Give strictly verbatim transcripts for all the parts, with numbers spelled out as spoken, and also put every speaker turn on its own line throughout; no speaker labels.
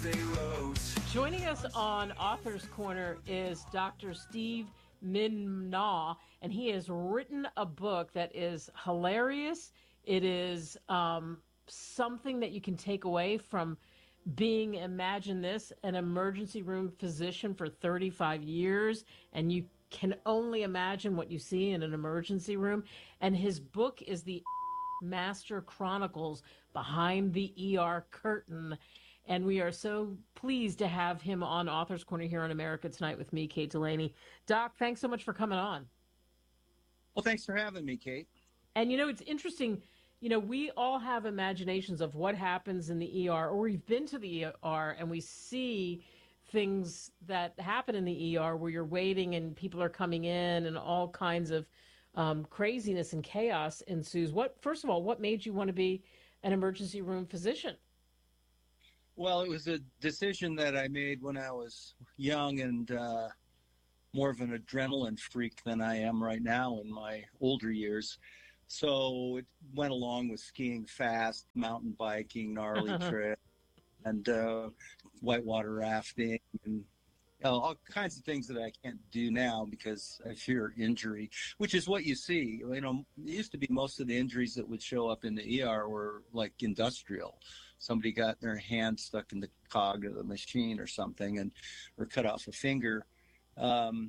they wrote.
Joining us on Author's Corner is Doctor Steve Min-na, and he has written a book that is hilarious. It is um, something that you can take away from being, imagine this, an emergency room physician for thirty-five years, and you can only imagine what you see in an emergency room. And his book is the Master Chronicles, Behind the E R Curtain. And we are so pleased to have him on Author's Corner here on America Tonight with me, Kate Delaney. Doc, thanks so much for coming on.
Well, thanks for having me, Kate.
And, you know, it's interesting. You know, we all have imaginations of what happens in the E R, or we've been to the E R and we see things that happen in the E R where you're waiting and people are coming in and all kinds of um, craziness and chaos ensues. What, first of all, what made you want to be an emergency room physician?
Well, it was a decision that I made when I was young and uh, more of an adrenaline freak than I am right now in my older years. So it went along with skiing fast, mountain biking, gnarly trip, and uh, whitewater rafting, and you know, all kinds of things that I can't do now because I fear injury, which is what you see. You know, it used to be most of the injuries that would show up in the E R were like industrial. Somebody got their hand stuck in the cog of the machine or something, and or cut off a finger. Um,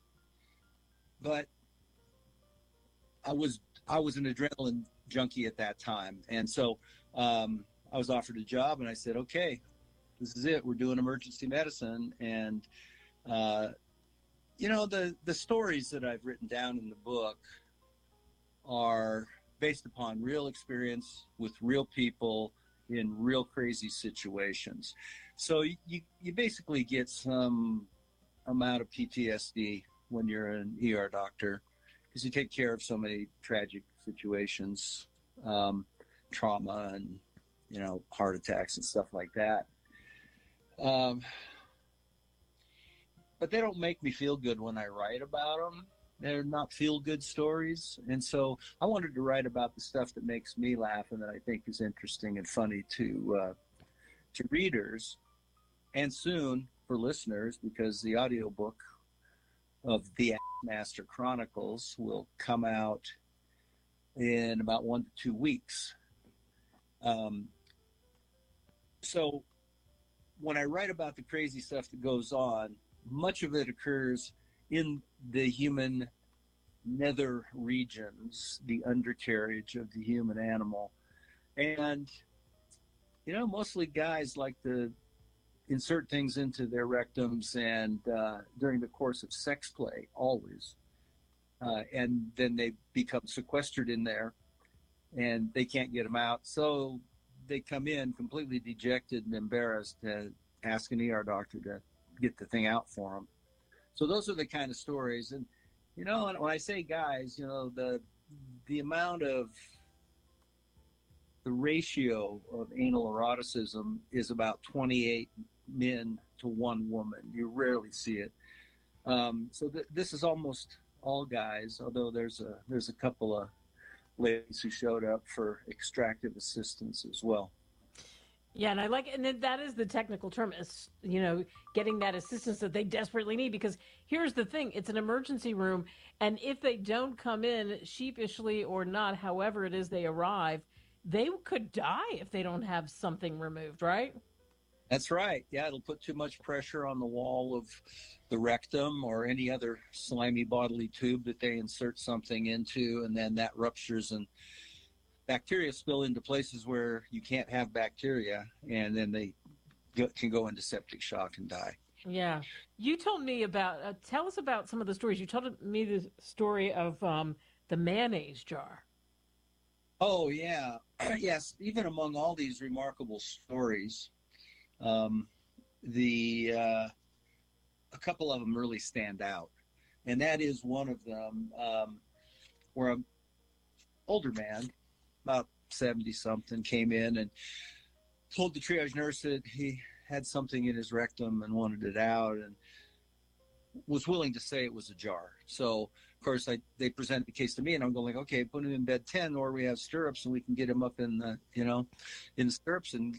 but I was I was an adrenaline junkie at that time, and so um, I was offered a job, and I said, "Okay, this is it. We're doing emergency medicine." And uh, you know, the the stories that I've written down in the book are based upon real experience with real people in real crazy situations. So you you basically get some amount of P T S D when you're an E R doctor, because you take care of so many tragic situations, um, trauma and, you know, heart attacks and stuff like that. Um, but they don't make me feel good when I write about them. They're not feel-good stories. And so I wanted to write about the stuff that makes me laugh and that I think is interesting and funny to uh, to readers, and soon for listeners, because the audiobook of The Master Chronicles will come out in about one to two weeks. Um, so when I write about the crazy stuff that goes on, much of it occurs in the human nether regions, the undercarriage of the human animal. And, you know, mostly guys like to insert things into their rectums and uh, during the course of sex play, always. Uh, and then they become sequestered in there and they can't get them out. So they come in completely dejected and embarrassed to ask an E R doctor to get the thing out for them. So those are the kind of stories. And, you know, when I say guys, you know, the the amount of, the ratio of anal eroticism is about twenty-eight men to one woman. You rarely see it. Um, so th- this is almost all guys, although there's a there's a couple of ladies who showed up for extractive assistance as well.
Yeah, and I like, and that is the technical term, is, you know, getting that assistance that they desperately need. Because here's the thing, it's an emergency room, and if they don't come in sheepishly or not, however it is they arrive, they could die if they don't have something removed, right?
That's right. Yeah, it'll put too much pressure on the wall of the rectum or any other slimy bodily tube that they insert something into, and then that ruptures and bacteria spill into places where you can't have bacteria, and then they go, can go into septic shock and die.
Yeah. You told me about, uh, tell us about some of the stories. You told me the story of um, the mayonnaise jar.
Oh, yeah. Yes, even among all these remarkable stories, um, the uh, a couple of them really stand out. And that is one of them um, where an older man, about seventy-something, came in and told the triage nurse that he had something in his rectum and wanted it out, and was willing to say it was a jar. So, of course, I, they present the case to me, and I'm going like, okay, put him in bed ten, or we have stirrups, and we can get him up in the, you know, in the stirrups and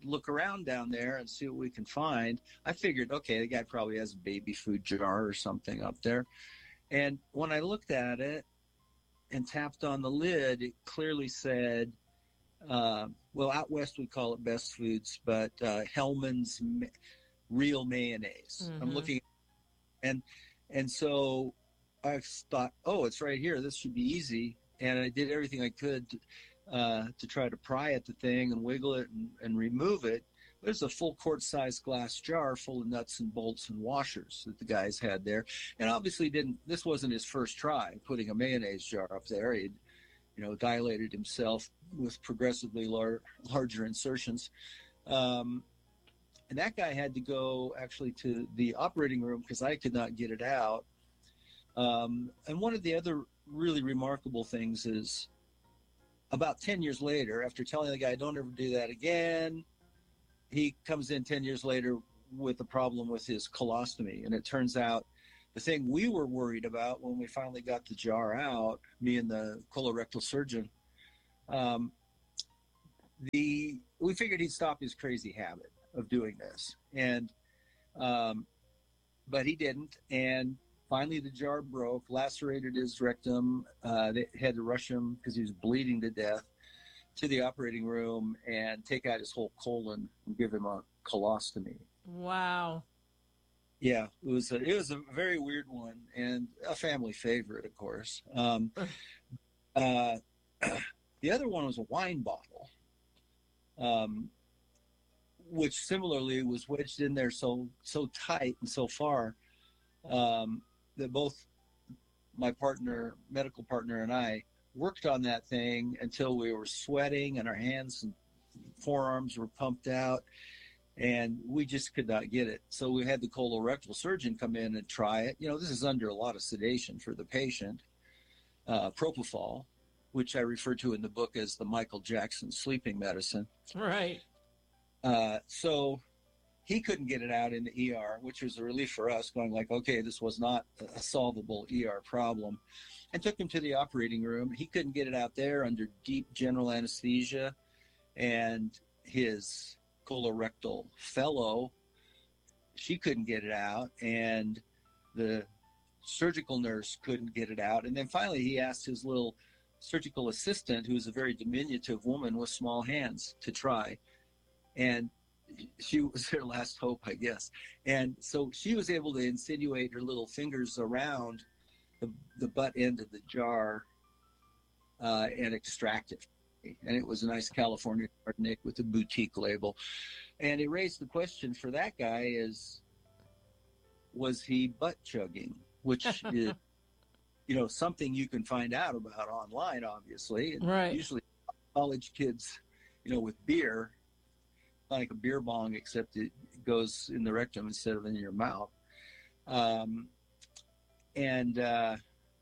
look around down there and see what we can find. I figured, okay, the guy probably has a baby food jar or something up there. And when I looked at it and tapped on the lid, it clearly said, uh, well, out west we call it Best Foods, but uh, Hellman's ma- Real Mayonnaise. Mm-hmm. I'm looking, and and so I thought, oh, it's right here. This should be easy. And I did everything I could to, uh, to try to pry at the thing and wiggle it and, and remove it. There's a full quart-sized glass jar full of nuts and bolts and washers that the guys had there. And obviously didn't, this wasn't his first try putting a mayonnaise jar up there. He'd, you know, dilated himself with progressively lar- larger insertions. Um, and that guy had to go actually to the operating room because I could not get it out. Um, and one of the other really remarkable things is about ten years later, after telling the guy, don't ever do that again, he comes in ten years later with a problem with his colostomy. And it turns out the thing we were worried about when we finally got the jar out, me and the colorectal surgeon, um, the we figured he'd stop his crazy habit of doing this. And um, but he didn't. And finally the jar broke, lacerated his rectum. Uh, they had to rush him because he was bleeding to death to the operating room and take out his whole colon and give him a colostomy.
Wow.
Yeah, it was a, it was a very weird one and a family favorite, of course. Um, uh, the other one was a wine bottle, um, which similarly was wedged in there so so tight and so far um, that both my partner, medical partner, and I worked on that thing until we were sweating and our hands and forearms were pumped out, and we just could not get it. So we had the colorectal surgeon come in and try it. You know, this is under a lot of sedation for the patient, uh, propofol, which I refer to in the book as the Michael Jackson sleeping medicine.
Right.
Uh, so he couldn't get it out in the E R, which was a relief for us, going like, okay, this was not a solvable E R problem, and took him to the operating room. He couldn't get it out there under deep general anesthesia, and his colorectal fellow, she couldn't get it out, and the surgical nurse couldn't get it out. And then finally he asked his little surgical assistant, who's a very diminutive woman with small hands, to try. And she was their last hope, I guess. And so she was able to insinuate her little fingers around the, the butt end of the jar uh, and extract it. And it was a nice California Chardonnay with a boutique label. And it raised the question for that guy is, was he butt chugging? Which is, you know, something you can find out about online, obviously. And
right.
Usually college kids, you know, with beer, like a beer bong, except it goes in the rectum instead of in your mouth. Um, and uh,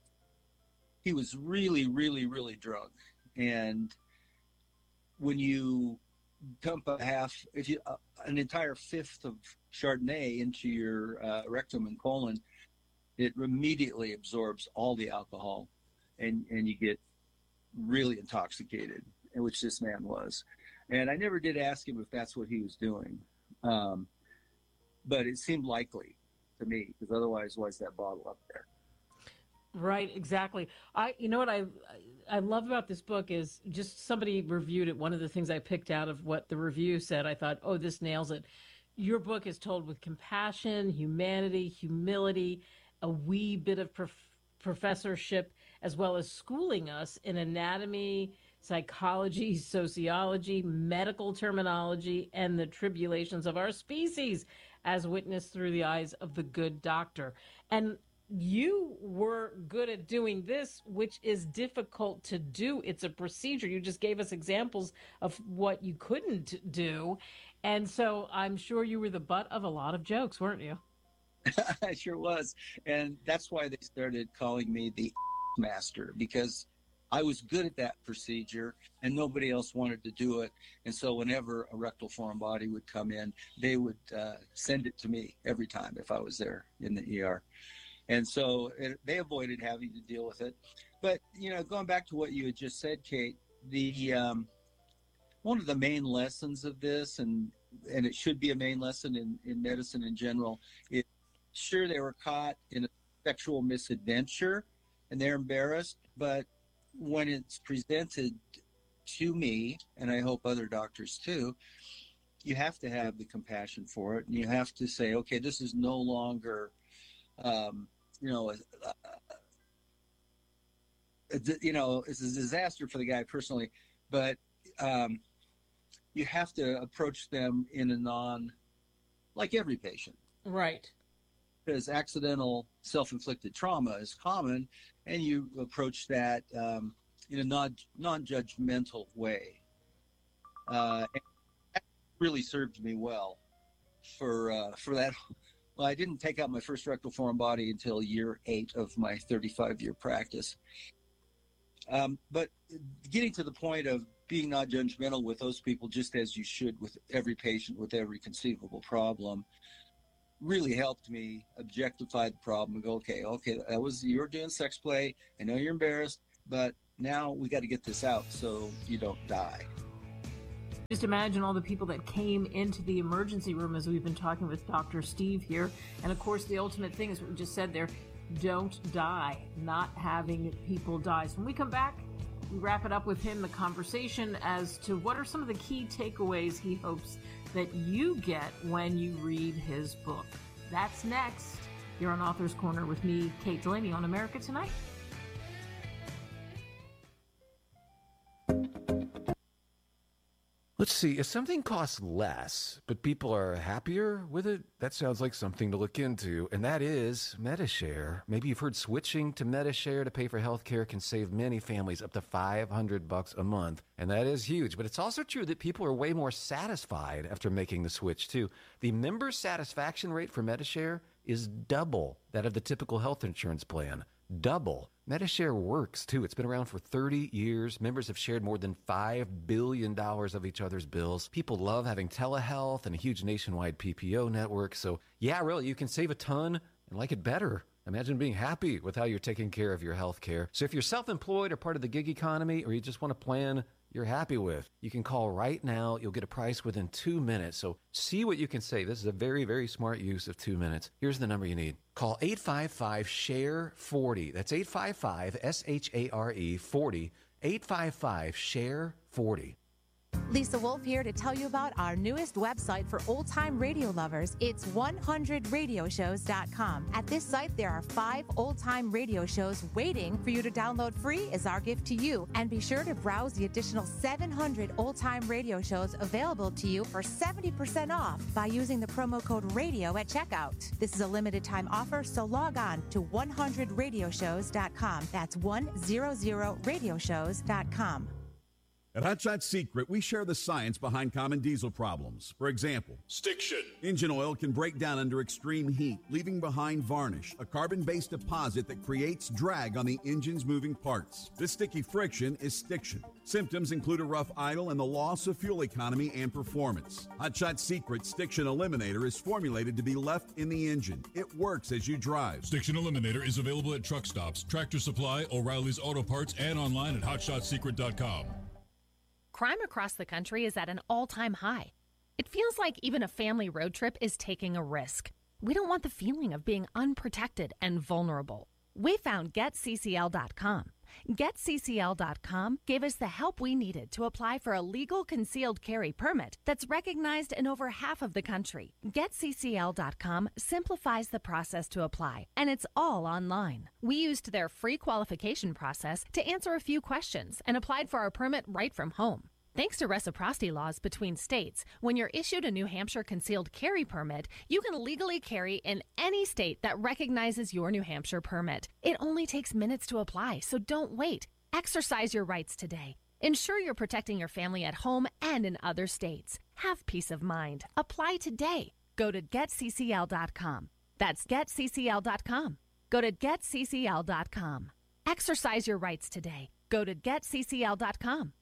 he was really, really, really drunk. And when you dump a half, if you uh, an entire fifth of Chardonnay into your uh, rectum and colon, it immediately absorbs all the alcohol, and and you get really intoxicated, which this man was. And I never did ask him if that's what he was doing, um, but it seemed likely to me, because otherwise, why is that bottle up there?
Right, exactly. I, you know what I, I love about this book is just somebody reviewed it. One of the things I picked out of what the review said, I thought, oh, this nails it. Your book is told with compassion, humanity, humility, a wee bit of prof- professorship, as well as schooling us in anatomy, psychology, sociology, medical terminology, and the tribulations of our species, as witnessed through the eyes of the good doctor. And you were good at doing this, which is difficult to do. It's a procedure. You just gave us examples of what you couldn't do. And so I'm sure you were the butt of a lot of jokes, weren't you?
I sure was. And that's why they started calling me the master, because I was good at that procedure and nobody else wanted to do it. And so whenever a rectal foreign body would come in, they would uh, send it to me every time if I was there in the E R. And so it, they avoided having to deal with it. But, you know, going back to what you had just said, Kate, the um, one of the main lessons of this, and and it should be a main lesson in, in medicine in general, is sure they were caught in a sexual misadventure and they're embarrassed, but when it's presented to me, and I hope other doctors too, you have to have the compassion for it, and you have to say, okay, this is no longer, um, you know, a, a, a, you know, it's a disaster for the guy personally, but um, you have to approach them in a non, like every patient.
Right.
Because accidental self-inflicted trauma is common, and you approach that um, in a non, non-judgmental way. Uh, and that really served me well for uh, for that. Well, I didn't take out my first rectal foreign body until year eight of my thirty-five-year practice. Um, but getting to the point of being not judgmental with those people, just as you should with every patient with every conceivable problem, really helped me objectify the problem and go, okay, okay, that was, you were doing sex play. I know you're embarrassed, but now we got to get this out so you don't die.
Just imagine all the people that came into the emergency room as we've been talking with Doctor Steve here. And of course, the ultimate thing is what we just said there, don't die, not having people die. So when we come back, we wrap it up with him, the conversation as to what are some of the key takeaways he hopes that you get when you read his book. That's next. You're on Author's Corner with me, Kate Delaney, on America Tonight.
Let's see, if something costs less, but people are happier with it, that sounds like something to look into, and that is Medi-Share. Maybe you've heard switching to Medi-Share to pay for health care can save many families up to five hundred bucks a month, and that is huge. But it's also true that people are way more satisfied after making the switch, too. The member satisfaction rate for Medi-Share is double that of the typical health insurance plan. Double. Medi-Share works, too. It's been around for thirty years. Members have shared more than five billion dollars of each other's bills. People love having telehealth and a huge nationwide P P O network. So, yeah, really, you can save a ton and like it better. Imagine being happy with how you're taking care of your health care. So if you're self-employed or part of the gig economy, or you just want a plan you're happy with, you can call right now. You'll get a price within two minutes. So see what you can save. This is a very, very smart use of two minutes. Here's the number you need. Call eight five five, S H A R E, forty. That's eight five five, S H A R E, forty. eight five five, S H A R E, forty.
Lisa Wolf here to tell you about our newest website for old-time radio lovers. It's one hundred radio shows dot com. At this site, there are five old-time radio shows waiting for you to download free as our gift to you. And be sure to browse the additional seven hundred old-time radio shows available to you for seventy percent off by using the promo code RADIO at checkout. This is a limited-time offer, so log on to one hundred radio shows dot com. That's one hundred radio shows dot com.
At Hot Shot Secret, we share the science behind common diesel problems. For example,
stiction.
Engine oil can break down under extreme heat, leaving behind varnish, a carbon-based deposit that creates drag on the engine's moving parts. This sticky friction is stiction. Symptoms include a rough idle and the loss of fuel economy and performance. Hot Shot Secret Stiction Eliminator is formulated to be left in the engine. It works as you drive.
Stiction Eliminator is available at truck stops, Tractor Supply, O'Reilly's Auto Parts, and online at hot shot secret dot com.
Crime across the country is at an all-time high. It feels like even a family road trip is taking a risk. We don't want the feeling of being unprotected and vulnerable. We found get C C L dot com. get C C L dot com gave us the help we needed to apply for a legal concealed carry permit that's recognized in over half of the country. get C C L dot com simplifies the process to apply, and it's all online. We used their free qualification process to answer a few questions and applied for our permit right from home. Thanks to reciprocity laws between states, when you're issued a New Hampshire concealed carry permit, you can legally carry in any state that recognizes your New Hampshire permit. It only takes minutes to apply, so don't wait. Exercise your rights today. Ensure you're protecting your family at home and in other states. Have peace of mind. Apply today. Go to get C C L dot com. That's get C C L dot com. Go to get C C L dot com. Exercise your rights today. Go to get C C L dot com.